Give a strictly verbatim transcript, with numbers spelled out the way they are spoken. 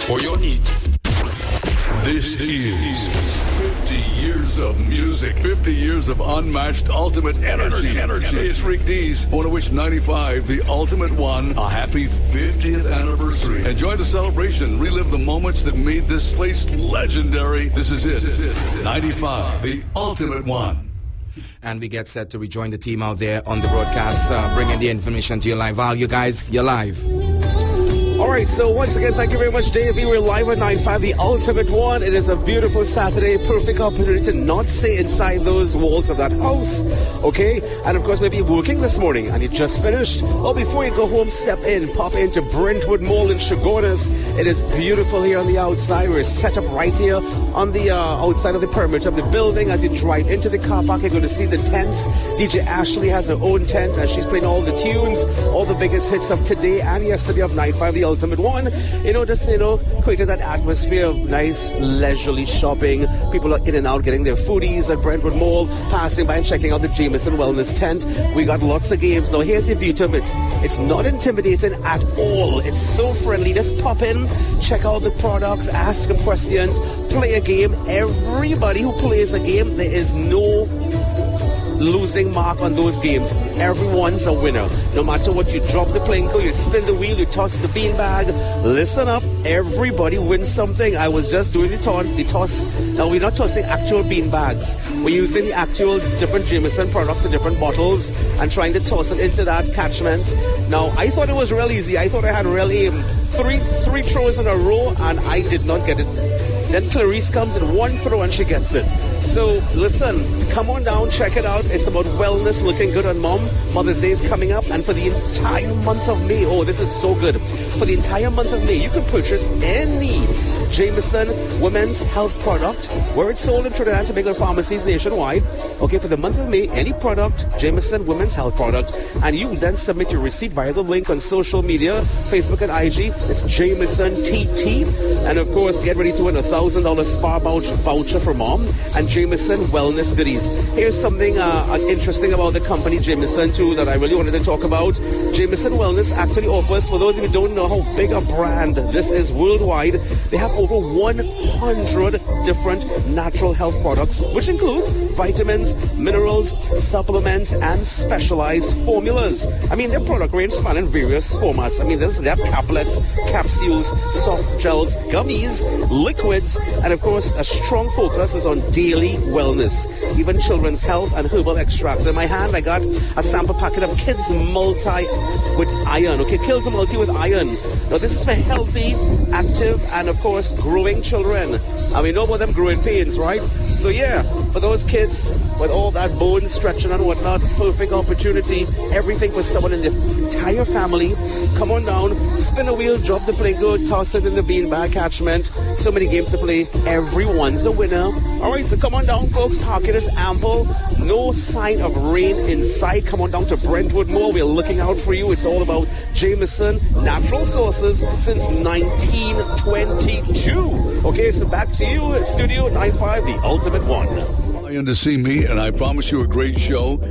for your needs. This is fifty years of music, fifty years of unmatched ultimate energy. energy. energy. It's Rick Dees. I want to wish ninety-five, the ultimate one, a happy fiftieth anniversary. Enjoy the celebration. Relive the moments that made this place legendary. This is it. This is it. ninety-five, the ultimate one. And we get set to rejoin the team out there on the broadcast, uh, bringing the information to you live. Val, you guys, you're live. All right, so once again, thank you very much, Dave. We're live at nine five, the ultimate one. It is a beautiful Saturday, perfect opportunity to not stay inside those walls of that house, okay? And of course, maybe you're working this morning and you just finished. Well, before you go home, step in, pop into Brentwood Mall in Chagonas. It is beautiful here on the outside. We're set up right here on the uh, outside of the perimeter of the building. As you drive into the car park, you're going to see the tents. D J Ashley has her own tent, and she's playing all the tunes, all the biggest hits of today and yesterday of nine five, the ultimate one. You know, just, you know, created that atmosphere of nice leisurely shopping. People are in and out getting their foodies at Brentwood Mall, passing by and checking out the Jameson Wellness tent. We got lots of games. Now here's the beauty of it. It's not intimidating at all. It's so friendly. Just pop in, check out the products, ask them questions, play a game. Everybody who plays a game, there is no losing mark on those games. Everyone's a winner. No matter what, you drop the plinko, you spin the wheel, you toss the beanbag. Listen up, everybody wins something. I was just doing the, to- the toss. Now, we're not tossing actual beanbags. We're using the actual different Jameson products in different bottles and trying to toss it into that catchment. Now, I thought it was real easy. I thought I had really um, three three throws in a row, and I did not get it. Then Clarice comes in one throw and she gets it. So, listen, come on down, check it out. It's about wellness, looking good on Mom. Mother's Day is coming up, and for the entire month of May, oh, this is so good. For the entire month of May, you can purchase any Jameson Women's Health product where it's sold in Trinidad and Tobago pharmacies nationwide. Okay, for the month of May, any product, Jameson Women's Health product, and you then submit your receipt via the link on social media, Facebook and I G. It's Jameson T T. And of course, get ready to win a one thousand dollars spa voucher for Mom and Jameson Wellness goodies. Here's something uh, interesting about the company Jameson too that I really wanted to talk about. Jameson Wellness actually offers, for those of you who don't know how big a brand this is worldwide, they have over one hundred different natural health products, which includes vitamins, minerals, supplements, and specialized formulas. I mean, their product range span in various formats. I mean, there's, they have caplets, capsules, soft gels, gummies, liquids, and of course, a strong focus is on daily wellness, even children's health and herbal extracts. In my hand, I got a sample packet of Kids Multi with iron. Okay, Kids Multi with iron. Now, this is for healthy, active, and of course, growing children. And we know about them growing pains, right? So yeah, for those kids with all that bone stretching and whatnot, perfect opportunity. Everything for someone in the entire family. Come on down, spin a wheel, drop the plinko, toss it in the beanbag catchment. So many games to play. Everyone's a winner. All right, so come on down, folks. Parking is ample. No sign of rain in sight. Come on down to Brentwood Mall. We're looking out for you. It's all about Jameson natural sources since nineteen twenty-two. Okay, so back to you, Studio nine five, the ultimate one. In to see me, and I promise you a great show.